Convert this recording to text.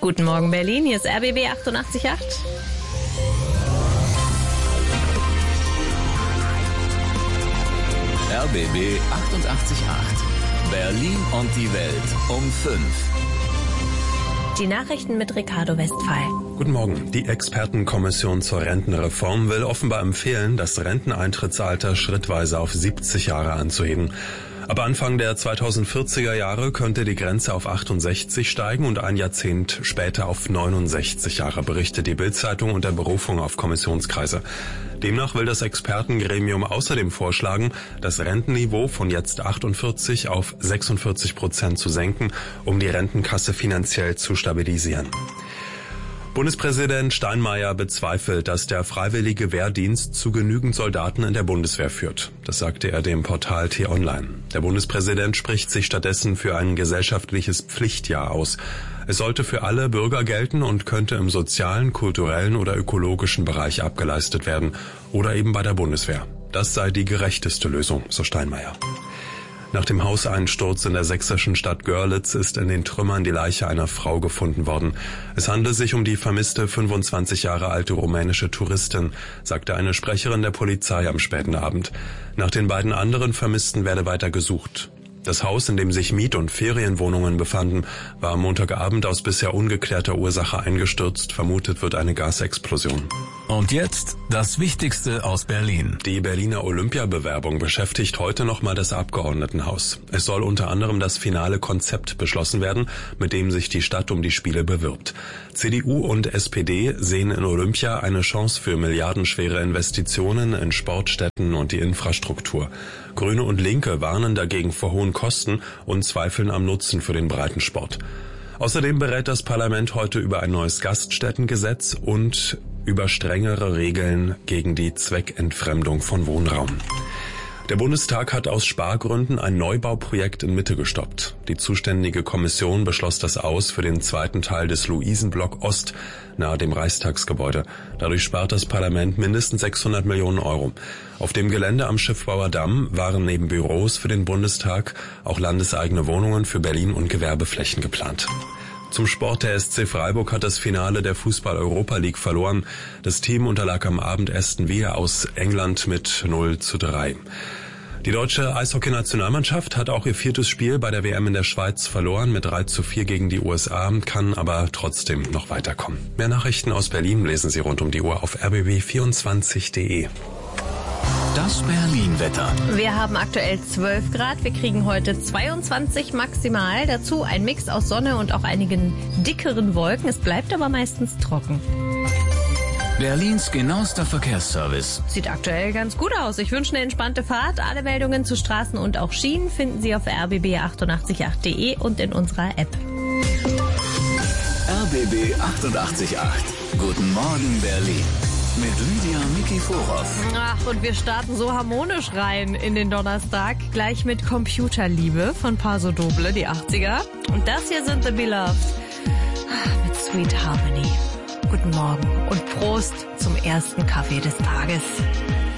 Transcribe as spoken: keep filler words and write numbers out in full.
Guten Morgen Berlin, hier ist R B B achtundachtzig Komma acht. R B B achtundachtzig Komma acht. Berlin und die Welt um fünf. Die Nachrichten mit Ricardo Westphal. Guten Morgen. Die Expertenkommission zur Rentenreform will offenbar empfehlen, das Renteneintrittsalter schrittweise auf siebzig Jahre anzuheben. Ab Anfang der zweitausendvierziger Jahre könnte die Grenze auf achtundsechzig steigen und ein Jahrzehnt später auf neunundsechzig Jahre, berichtet die Bild-Zeitung unter Berufung auf Kommissionskreise. Demnach will das Expertengremium außerdem vorschlagen, das Rentenniveau von jetzt achtundvierzig auf sechsundvierzig Prozent zu senken, um die Rentenkasse finanziell zu stabilisieren. Bundespräsident Steinmeier bezweifelt, dass der freiwillige Wehrdienst zu genügend Soldaten in der Bundeswehr führt. Das sagte er dem Portal T-Online. Der Bundespräsident spricht sich stattdessen für ein gesellschaftliches Pflichtjahr aus. Es sollte für alle Bürger gelten und könnte im sozialen, kulturellen oder ökologischen Bereich abgeleistet werden oder eben bei der Bundeswehr. Das sei die gerechteste Lösung, so Steinmeier. Nach dem Hauseinsturz in der sächsischen Stadt Görlitz ist in den Trümmern die Leiche einer Frau gefunden worden. Es handelt sich um die vermisste fünfundzwanzig Jahre alte rumänische Touristin, sagte eine Sprecherin der Polizei am späten Abend. Nach den beiden anderen Vermissten werde weiter gesucht. Das Haus, in dem sich Miet- und Ferienwohnungen befanden, war am Montagabend aus bisher ungeklärter Ursache eingestürzt. Vermutet wird eine Gasexplosion. Und jetzt das Wichtigste aus Berlin. Die Berliner Olympiabewerbung beschäftigt heute nochmal das Abgeordnetenhaus. Es soll unter anderem das finale Konzept beschlossen werden, mit dem sich die Stadt um die Spiele bewirbt. C D U und S P D sehen in Olympia eine Chance für milliardenschwere Investitionen in Sportstätten und die Infrastruktur. Grüne und Linke warnen dagegen vor hohen Kosten und zweifeln am Nutzen für den Breitensport. Außerdem berät das Parlament heute über ein neues Gaststättengesetz und über strengere Regeln gegen die Zweckentfremdung von Wohnraum. Der Bundestag hat aus Spargründen ein Neubauprojekt in Mitte gestoppt. Die zuständige Kommission beschloss das Aus für den zweiten Teil des Luisenblock Ost nahe dem Reichstagsgebäude. Dadurch spart das Parlament mindestens sechshundert Millionen Euro. Auf dem Gelände am Schiffbauer Damm waren neben Büros für den Bundestag auch landeseigene Wohnungen für Berlin und Gewerbeflächen geplant. Zum Sport. Der S C Freiburg hat das Finale der Fußball-Europa League verloren. Das Team unterlag am Abend Aston Villa aus England mit null zu drei. Die deutsche Eishockey-Nationalmannschaft hat auch ihr viertes Spiel bei der W M in der Schweiz verloren mit drei zu vier gegen die U S A, kann aber trotzdem noch weiterkommen. Mehr Nachrichten aus Berlin lesen Sie rund um die Uhr auf r b b vierundzwanzig punkt de. Das Berlin-Wetter. Wir haben aktuell zwölf Grad, wir kriegen heute zweiundzwanzig maximal. Dazu ein Mix aus Sonne und auch einigen dickeren Wolken. Es bleibt aber meistens trocken. Berlins genauester Verkehrsservice. Sieht aktuell ganz gut aus. Ich wünsche eine entspannte Fahrt. Alle Meldungen zu Straßen und auch Schienen finden Sie auf r b b achtundachtzig Komma acht punkt de und in unserer App. R B B achtundachtzig Komma acht. Guten Morgen Berlin. Mit Lydia Nikiforow. Ach, und wir starten so harmonisch rein in den Donnerstag. Gleich mit Computerliebe von Paso Doble, die achtziger. Und das hier sind The Beloved mit Sweet Harmony. Guten Morgen und Prost zum ersten Kaffee des Tages.